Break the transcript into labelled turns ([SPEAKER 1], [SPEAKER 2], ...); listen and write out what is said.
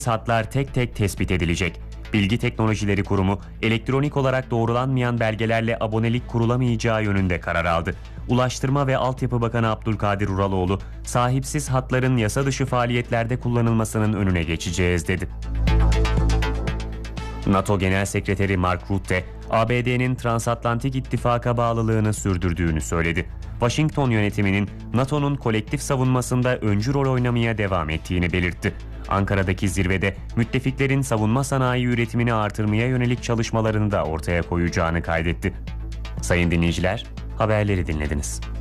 [SPEAKER 1] hatlar tek tek tespit edilecek. Bilgi Teknolojileri Kurumu, elektronik olarak doğrulanmayan belgelerle abonelik kurulamayacağı yönünde karar aldı. Ulaştırma ve Altyapı Bakanı Abdülkadir Uraloğlu, sahipsiz hatların yasa dışı faaliyetlerde kullanılmasının önüne geçeceğiz dedi. NATO Genel Sekreteri Mark Rutte, ABD'nin Transatlantik İttifaka bağlılığını sürdürdüğünü söyledi. Washington yönetiminin NATO'nun kolektif savunmasında öncü rol oynamaya devam ettiğini belirtti. Ankara'daki zirvede müttefiklerin savunma sanayi üretimini artırmaya yönelik çalışmalarını da ortaya koyacağını kaydetti. Sayın dinleyiciler, haberleri dinlediniz.